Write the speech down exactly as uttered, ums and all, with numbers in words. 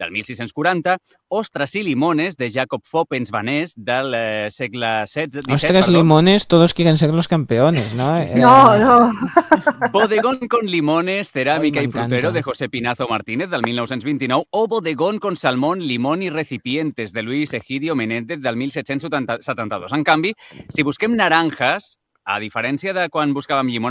del mil sis-cents quaranta, Ostras y limones, de Jacob Foppens Vanés, del eh, segle setze, disset. Ostras, perdó. limones, todos quieren ser los campeones, ¿no? Eh, No, no. Bodegón con limones, cerámica Ai, y frutero, m'encanta. de José Pinazo Martínez, del mil nou-cents vint-i-nou, o Bodegón con salmón, limón y recipientes, de Luis Egidio Menéndez, del mil set-cents setanta-dos. En canvi, si busquem naranjas, a diferència de quan buscàvem llimona,